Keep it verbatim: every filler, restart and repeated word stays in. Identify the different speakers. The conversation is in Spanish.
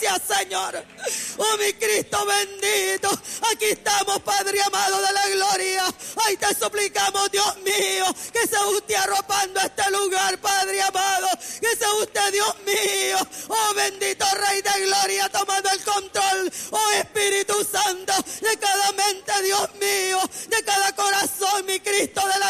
Speaker 1: gracias, Señor. Oh, mi Cristo bendito. Aquí estamos, Padre amado de la gloria. Ay, te suplicamos, Dios mío, que sea usted arropando este lugar, Padre amado.